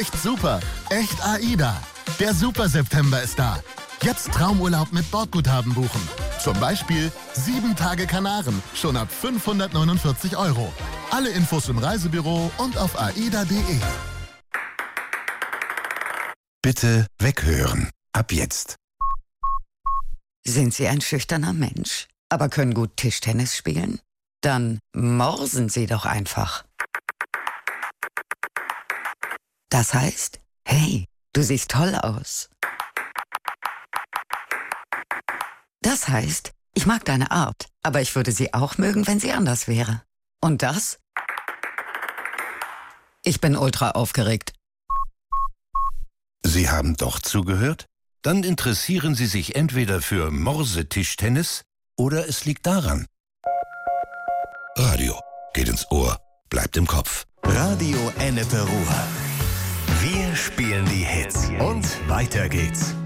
echt super. Echt AIDA. Der Super September ist da. Jetzt Traumurlaub mit Bordguthaben buchen. Zum Beispiel 7 Tage Kanaren, schon ab 549 €. Alle Infos im Reisebüro und auf aida.de. Bitte weghören. Ab jetzt. Sind Sie ein schüchterner Mensch, aber können gut Tischtennis spielen? Dann morsen Sie doch einfach. Das heißt, hey, du siehst toll aus. Das heißt, ich mag deine Art, aber ich würde sie auch mögen, wenn sie anders wäre. Und das? Ich bin ultra aufgeregt. Sie haben doch zugehört? Dann interessieren Sie sich entweder für Morsetischtennis oder es liegt daran. Radio geht ins Ohr, bleibt im Kopf. Radio Ennepe Ruhr. Wir spielen die Hits und weiter geht's.